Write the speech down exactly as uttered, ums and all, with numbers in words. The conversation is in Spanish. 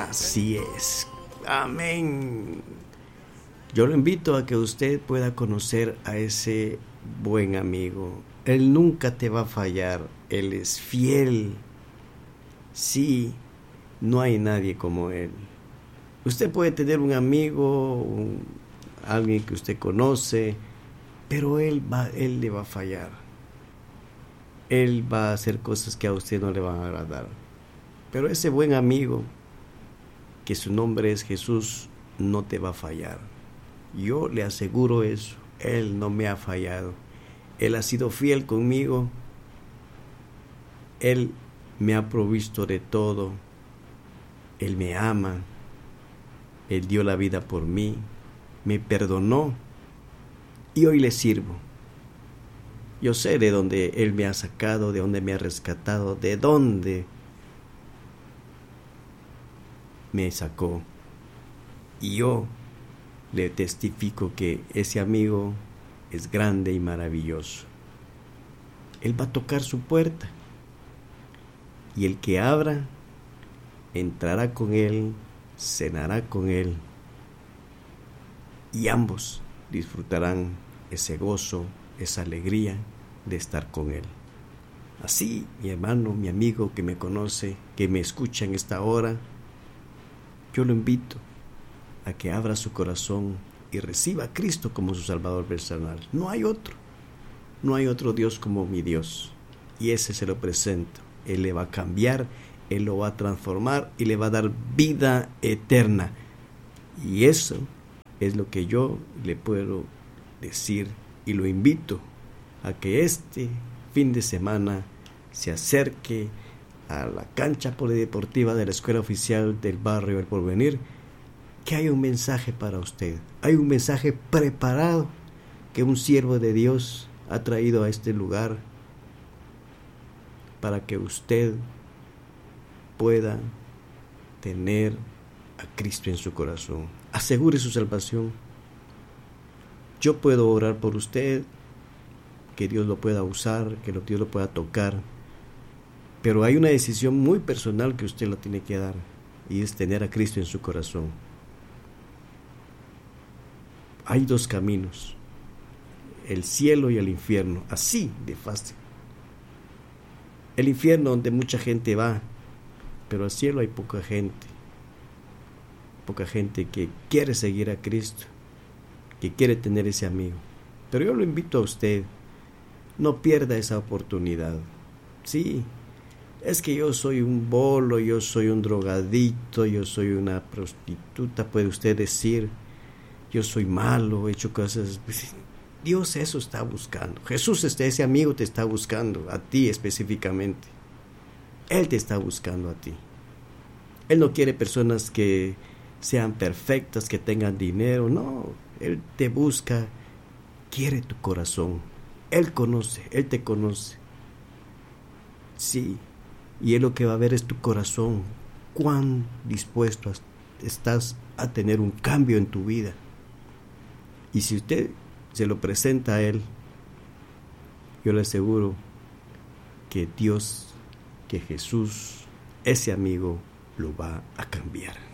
Así es. Amén. Yo lo invito a que usted pueda conocer a ese buen amigo. Él nunca te va a fallar. Él es fiel. Sí, no hay nadie como él. Usted puede tener un amigo, un, alguien que usted conoce, pero él va, él le va a fallar. Él va a hacer cosas que a usted no le van a agradar. Pero ese buen amigo, que su nombre es Jesús, no te va a fallar. Yo le aseguro eso. Él no me ha fallado. Él ha sido fiel conmigo. Él me ha provisto de todo. Él me ama. Él dio la vida por mí. Me perdonó. Y hoy le sirvo. Yo sé de dónde Él me ha sacado, de dónde me ha rescatado, de dónde me sacó. Y yo le testifico que ese amigo es grande y maravilloso. Él va a tocar su puerta. Y el que abra, entrará con Él, cenará con Él. Y ambos disfrutarán ese gozo, esa alegría de estar con Él. Así, mi hermano, mi amigo que me conoce, que me escucha en esta hora, yo lo invito a que abra su corazón y reciba a Cristo como su Salvador personal. No hay otro, no hay otro Dios como mi Dios. Y ese se lo presento. Él le va a cambiar, Él lo va a transformar y le va a dar vida eterna. Y eso es lo que yo le puedo decir y lo invito a que este fin de semana se acerque a la cancha polideportiva de la Escuela Oficial del Barrio El Porvenir, que hay un mensaje para usted. Hay un mensaje preparado que un siervo de Dios ha traído a este lugar para que usted pueda tener a Cristo en su corazón. Asegure su salvación. Yo puedo orar por usted, que Dios lo pueda usar, que Dios lo pueda tocar, pero hay una decisión muy personal que usted lo tiene que dar, y es tener a Cristo en su corazón. Hay dos caminos, el cielo y el infierno, así de fácil. El infierno donde mucha gente va, pero al cielo hay poca gente, poca gente que quiere seguir a Cristo, que quiere tener ese amigo. Pero yo lo invito a usted, no pierda esa oportunidad. Sí, es que yo soy un bolo, yo soy un drogadicto, yo soy una prostituta, puede usted decir, yo soy malo, he hecho cosas. Dios eso está buscando. Jesús, ese amigo te está buscando, a ti específicamente. Él te está buscando a ti. Él no quiere personas que sean perfectas, que tengan dinero, no. Él te busca, quiere tu corazón. Él conoce, Él te conoce. Sí, y Él lo que va a ver es tu corazón. Cuán dispuesto estás a tener un cambio en tu vida. Y si usted se lo presenta a Él, yo le aseguro que Dios, que Jesús, ese amigo, lo va a cambiar.